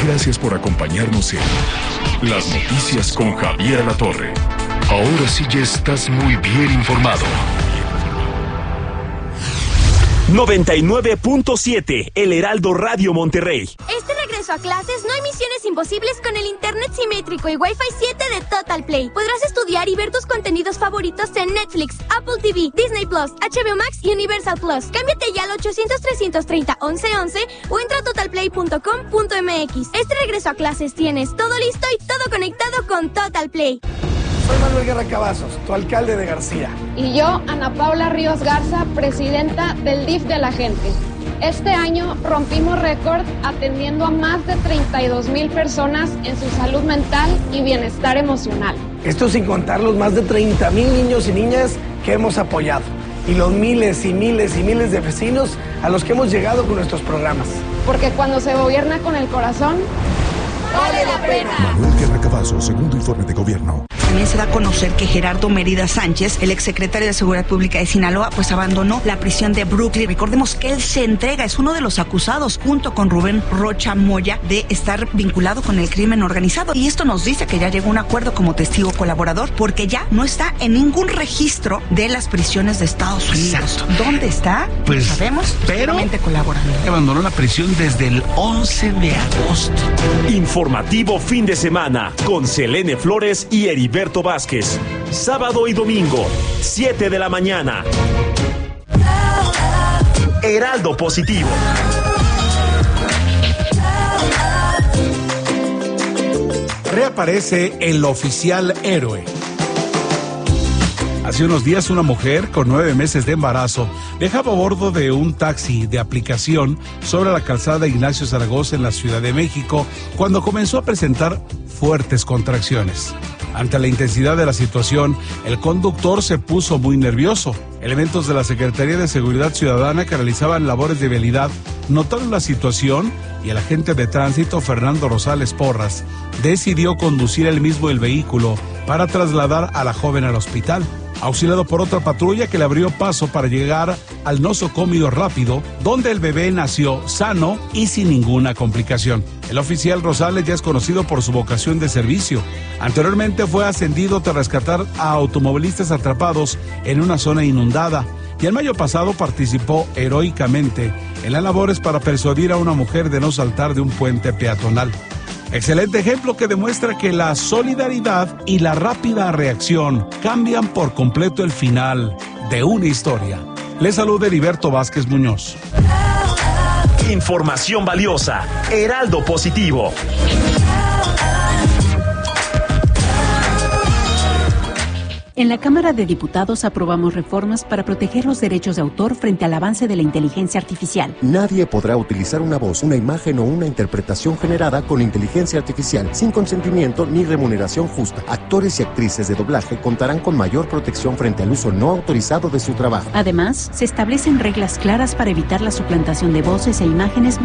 Gracias por acompañarnos en Las Noticias con Javier Alatorre. Ahora sí ya estás muy bien informado. 99.7 El Heraldo Radio Monterrey. Este regreso a clases no hay misiones imposibles con el internet simétrico y Wi-Fi 7 de Total Play. Podrás estudiar y ver tus contenidos favoritos en Netflix, Apple TV, Disney Plus, HBO Max y Universal Plus. Cámbiate ya al 800-330-1111 o entra a totalplay.com.mx. Este regreso a clases tienes todo listo y todo conectado con Total Play. Soy Manuel Guerra Cavazos, tu alcalde de García. Y yo, Ana Paula Ríos Garza, presidenta del DIF de la gente. Este año rompimos récord atendiendo a más de 32,000 personas en su salud mental y bienestar emocional. Esto sin contar los más de 30,000 niños y niñas que hemos apoyado y los miles y miles y miles de vecinos a los que hemos llegado con nuestros programas. Porque cuando se gobierna con el corazón, vale la pena. Manuel Guerra Cavazos, segundo informe de gobierno. También se da a conocer que Gerardo Mérida Sánchez, el exsecretario de Seguridad Pública de Sinaloa, pues abandonó la prisión de Brooklyn. Recordemos que él se entrega, es uno de los acusados, junto con Rubén Rocha Moya, de estar vinculado con el crimen organizado. Y esto nos dice que ya llegó a un acuerdo como testigo colaborador, porque ya no está en ningún registro de las prisiones de Estados Unidos. Exacto. ¿Dónde está? Pues sabemos, pero colaborando. Abandonó la prisión desde el 11 de agosto. Informativo fin de semana con Selene Flores y Heriberto Vázquez. Sábado y domingo, 7 de la mañana. Heraldo Positivo. Reaparece el oficial héroe. Hace unos días una mujer con 9 meses de embarazo viajaba a bordo de un taxi de aplicación sobre la calzada Ignacio Zaragoza en la Ciudad de México cuando comenzó a presentar fuertes contracciones. Ante la intensidad de la situación, el conductor se puso muy nervioso. Elementos de la Secretaría de Seguridad Ciudadana que realizaban labores de vialidad notaron la situación y el agente de tránsito Fernando Rosales Porras decidió conducir él mismo el vehículo para trasladar a la joven al hospital. Auxiliado por otra patrulla que le abrió paso para llegar al nosocomio rápido, donde el bebé nació sano y sin ninguna complicación. El oficial Rosales ya es conocido por su vocación de servicio. Anteriormente fue ascendido tras rescatar a automovilistas atrapados en una zona inundada y el mayo pasado participó heroicamente en las labores para persuadir a una mujer de no saltar de un puente peatonal. Excelente ejemplo que demuestra que la solidaridad y la rápida reacción cambian por completo el final de una historia. Les saluda Heriberto Vázquez Muñoz. Información valiosa. Heraldo Positivo. En la Cámara de Diputados aprobamos reformas para proteger los derechos de autor frente al avance de la inteligencia artificial. Nadie podrá utilizar una voz, una imagen o una interpretación generada con inteligencia artificial sin consentimiento ni remuneración justa. Actores y actrices de doblaje contarán con mayor protección frente al uso no autorizado de su trabajo. Además, se establecen reglas claras para evitar la suplantación de voces e imágenes